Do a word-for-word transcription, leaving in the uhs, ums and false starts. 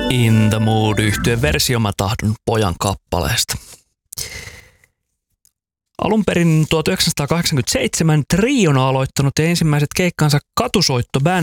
In the Mood -yhtyeen versio Mä tahdon pojan kappaleesta. Alun perin tuhatyhdeksänsataakahdeksankymmentäseitsemän Triona aloittanut ensimmäiset keikkansa katusoittobändi